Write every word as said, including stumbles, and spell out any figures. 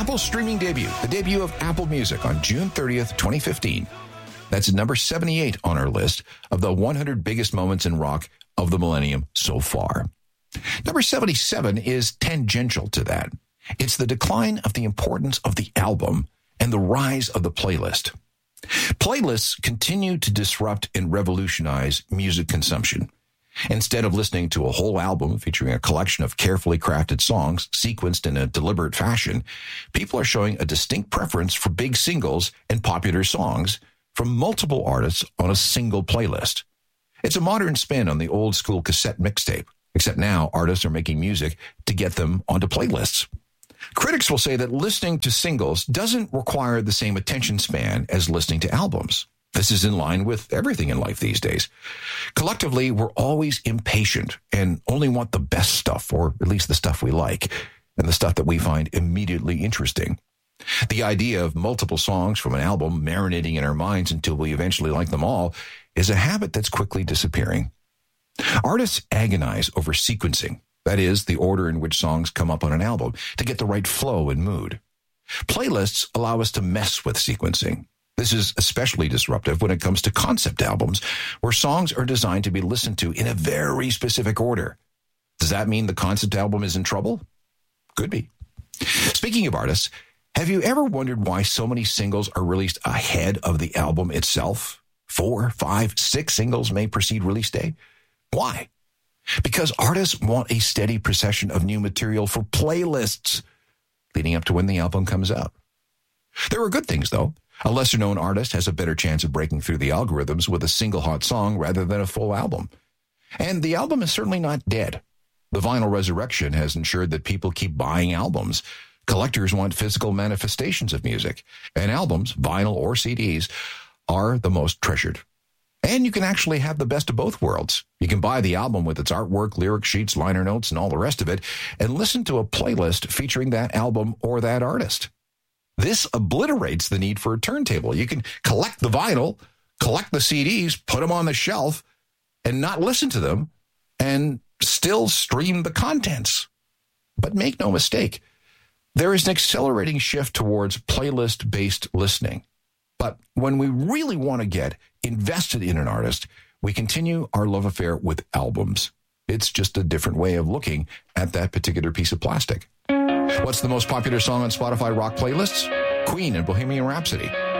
Apple's streaming debut, the debut of Apple Music on June thirtieth, twenty fifteen. That's number seventy-eight on our list of the one hundred biggest moments in rock of the millennium so far. Number seventy-seven is tangential to that. It's the decline of the importance of the album and the rise of the playlist. Playlists continue to disrupt and revolutionize music consumption. Instead of listening to a whole album featuring a collection of carefully crafted songs sequenced in a deliberate fashion, people are showing a distinct preference for big singles and popular songs from multiple artists on a single playlist. It's a modern spin on the old school cassette mixtape, except now artists are making music to get them onto playlists. Critics will say that listening to singles doesn't require the same attention span as listening to albums. This is in line with everything in life these days. Collectively, we're always impatient and only want the best stuff, or at least the stuff we like, and the stuff that we find immediately interesting. The idea of multiple songs from an album marinating in our minds until we eventually like them all is a habit that's quickly disappearing. Artists agonize over sequencing, that is, the order in which songs come up on an album, to get the right flow and mood. Playlists allow us to mess with sequencing. This is especially disruptive when it comes to concept albums, where songs are designed to be listened to in a very specific order. Does that mean the concept album is in trouble? Could be. Speaking of artists, have you ever wondered why so many singles are released ahead of the album itself? Four, five, six singles may precede release day. Why? Because artists want a steady procession of new material for playlists leading up to when the album comes out. There are good things, though. A lesser-known artist has a better chance of breaking through the algorithms with a single hot song rather than a full album. And the album is certainly not dead. The vinyl resurrection has ensured that people keep buying albums. Collectors want physical manifestations of music, and albums, vinyl or C Ds, are the most treasured. And you can actually have the best of both worlds. You can buy the album with its artwork, lyric sheets, liner notes, and all the rest of it, and listen to a playlist featuring that album or that artist. This obliterates the need for a turntable. You can collect the vinyl, collect the C Ds, put them on the shelf, and not listen to them, and still stream the contents. But make no mistake, there is an accelerating shift towards playlist-based listening. But when we really want to get invested in an artist, we continue our love affair with albums. It's just a different way of looking at that particular piece of plastic. What's the most popular song on Spotify rock playlists? Queen and Bohemian Rhapsody.